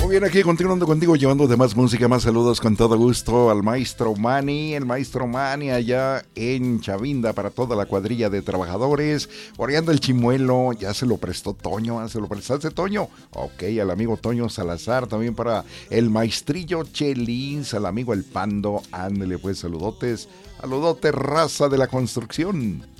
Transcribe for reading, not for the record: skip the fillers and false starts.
bien, aquí continuando contigo, llevándote más música, más saludos con todo gusto al maestro Manny, el maestro Manny allá en Chavinda para toda la cuadrilla de trabajadores. Oreando el chimuelo, ya se lo prestó Toño, ¿se lo prestaste Toño? Ok, al amigo Toño Salazar, también para el maestrillo Chelins, al amigo El Pando, ándele pues, saludotes, saludotes raza de la construcción.